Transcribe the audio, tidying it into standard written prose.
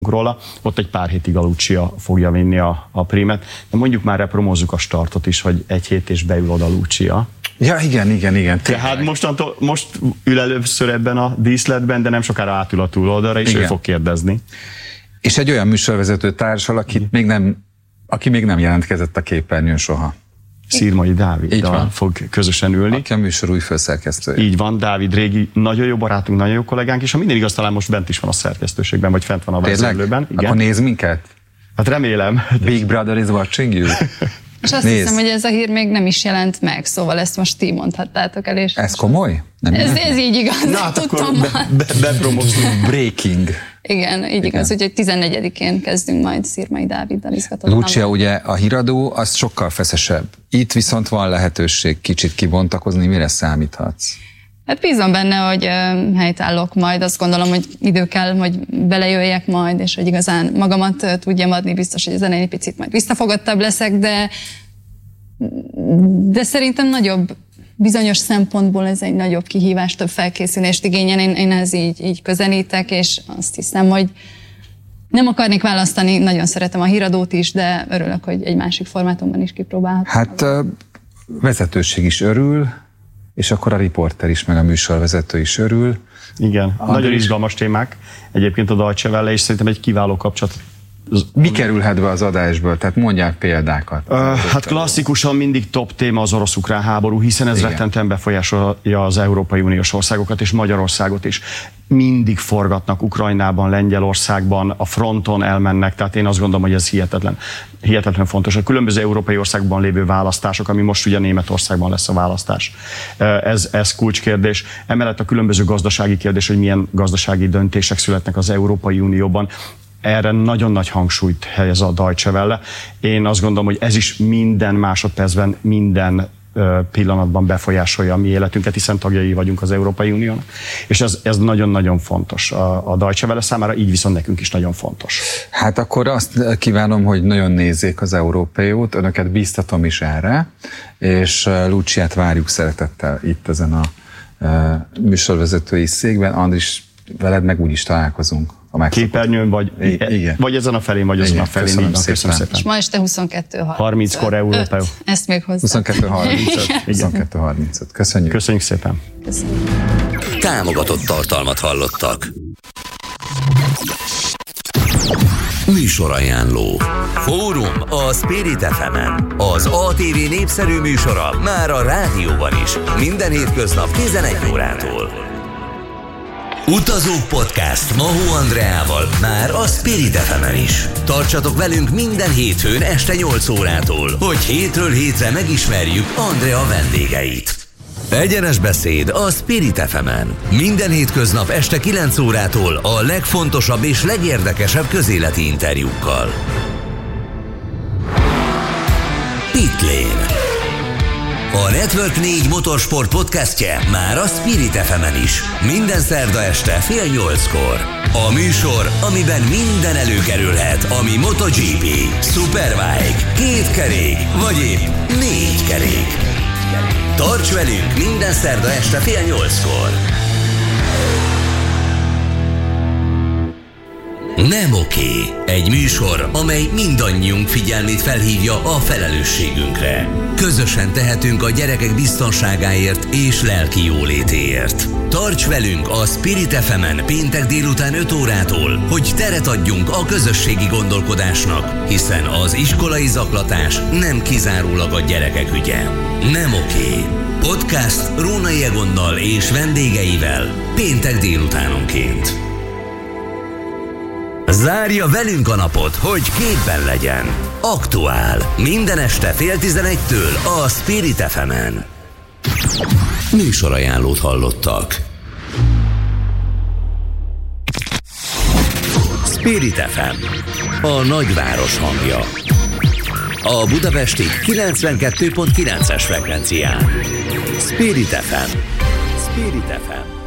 róla, ott egy pár hétig a Lucia fogja vinni a prímet, de mondjuk már promózzuk a startot is, hogy egy hét és beül oda Lucia. Ja, igen. Tehát most ül először ebben a díszletben, de nem sokára átül a túloldalra, és ő fog kérdezni. És egy olyan műsorvezető társal, aki még nem jelentkezett a képernyőn soha. Szirmai Dáviddal fog közösen ülni. Aki a műsor új főszerkesztője. Így van, Dávid régi, nagyon jó barátunk, nagyon jó kollégánk, és ha minden igaz, talán most bent is van a szerkesztőségben, vagy fent van a vezérlőben. Akkor néz minket? Hát remélem. Big Brother is watching you. És azt hiszem, hogy ez a hír még nem is jelent meg, szóval ezt most ti mondhattátok el. És ez komoly? Ez így igaz. Na hát akkor bepromózunk. Breaking. Igen, így igaz, úgyhogy 14-én kezdünk majd Szirmai Dáviddal izgatott. Lucia, ugye a híradó az sokkal feszesebb. Itt viszont van lehetőség kicsit kibontakozni, mire számíthatsz? Hát bízom benne, hogy helytállok majd, azt gondolom, hogy idő kell, hogy belejöjjek majd, és hogy igazán magamat tudjam adni, biztos, hogy ezen egy picit majd visszafogottabb leszek, de szerintem nagyobb, bizonyos szempontból ez egy nagyobb kihívás, több felkészülést igényel, én ez így közelítek, és azt hiszem, hogy nem akarnék választani, nagyon szeretem a híradót is, de örülök, hogy egy másik formátumban is kipróbálhatom. Hát vezetőség is örül, és akkor a riporter is, meg a műsorvezető is örül. Igen, nagyon izgalmas témák. Egyébként a Deutsche Welle, és szerintem egy kiváló kapcsolat. Mi kerülhet be az adásból? Tehát mondják példákat. Hát klasszikusan mindig top téma az orosz-ukrán háború, hiszen ez rettentően befolyásolja az Európai Uniós országokat és Magyarországot is. Mindig forgatnak Ukrajnában, Lengyelországban, a fronton elmennek, tehát én azt gondolom, hogy ez hihetetlen fontos. A különböző európai országban lévő választások, ami most ugye Németországban lesz a választás, ez kulcskérdés. Emellett a különböző gazdasági kérdés, hogy milyen gazdasági döntések születnek az Európai Unióban. Erre nagyon nagy hangsúlyt helyez a Deutsche Welle. Én azt gondolom, hogy ez is minden másodpercben, minden pillanatban befolyásolja a mi életünket, hiszen tagjai vagyunk az Európai Uniónak. És ez nagyon-nagyon fontos a Deutsche Welle számára, így viszont nekünk is nagyon fontos. Hát akkor azt kívánom, hogy nagyon nézzék az Európéjót, önöket bíztatom is erre, és Luciát várjuk szeretettel itt ezen a műsorvezetői székben. Andris, veled meg úgyis találkozunk. Képernyőn, vagy ezen a felén, vagy azon a felén. Köszönöm szépen. És ma este 22:30. 30-kor Európa. Ezt még hozzá. 22:35. Köszönjük. Köszönjük szépen. Köszönjük. Támogatott tartalmat hallottak. Műsorajánló. Fórum a Spirit FM-en. Az ATV népszerű műsora már a rádióban is. Minden hétköznap 11 órától. Utazók Podcast Mahó Andreával már a Spirit FM-en is. Tartsatok velünk minden hétfőn este 8 órától, hogy hétről hétre megismerjük Andrea vendégeit. Egyenes beszéd a Spirit FM-en. Minden hétköznap este 9 órától a legfontosabb és legérdekesebb közéleti interjúkkal. Pitlane. A Network 4 motorsport podcastje már a Spirit FM-en is. Minden szerda este 7:30-kor. A műsor, amiben minden előkerülhet, ami MotoGP, Superbike, 2 kerék, vagy épp 4 kerék. Tarts velünk minden szerda este 7:30-kor. Nem oké. Egy műsor, amely mindannyiunk figyelmét felhívja a felelősségünkre. Közösen tehetünk a gyerekek biztonságáért és lelki jólétéért. Tarts velünk a Spirit FM-en péntek délután 5 órától, hogy teret adjunk a közösségi gondolkodásnak, hiszen az iskolai zaklatás nem kizárólag a gyerekek ügye. Nem oké. Podcast Rónai Egonnal és vendégeivel péntek délutánonként. Zárja velünk a napot, hogy képben legyen. Aktuál. Minden este 10:30-től a Spirit FM-en. Műsorajánlót hallottak. Spirit FM. A nagyváros hangja. A budapesti 92.9-es frekvencián. Spirit FM. Spirit FM.